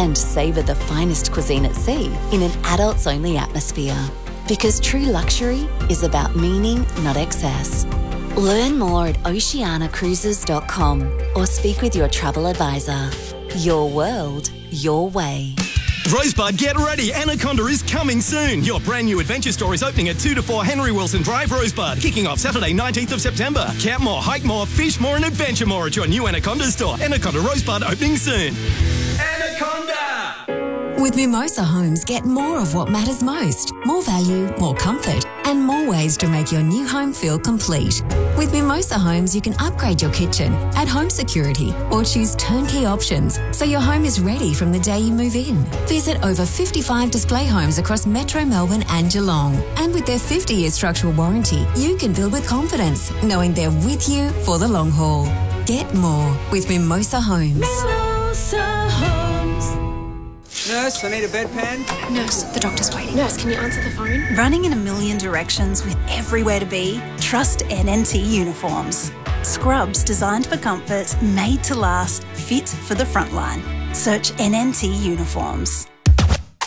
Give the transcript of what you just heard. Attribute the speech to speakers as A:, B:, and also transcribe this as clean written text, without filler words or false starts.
A: and savour the finest cuisine at sea in an adults-only atmosphere. Because true luxury is about meaning, not excess. Learn more at oceanacruises.com or speak with your travel advisor. Your world, your way.
B: Rosebud, get ready. Anaconda is coming soon. Your brand new adventure store is opening at 2 to 4 Henry Wilson Drive, Rosebud. Kicking off Saturday, 19th of September. Camp more, hike more, fish more and adventure more at your new Anaconda store. Anaconda Rosebud opening soon. Anaconda!
C: With Mimosa Homes, get more of what matters most. More value, more comfort, and more ways to make your new home feel complete. With Mimosa Homes, you can upgrade your kitchen, add home security, or choose turnkey options so your home is ready from the day you move in. Visit over 55 display homes across Metro Melbourne and Geelong. And with their 50-year structural warranty, you can build with confidence, knowing they're with you for the long haul. Get more with Mimosa Homes.
D: Mimosa Homes.
E: Nurse, I need a bedpan.
F: Nurse, the doctor's waiting. Nurse, can you answer the phone?
G: Running in a million directions with everywhere to be? Trust NNT Uniforms. Scrubs designed for comfort, made to last, fit for the frontline. Search NNT Uniforms.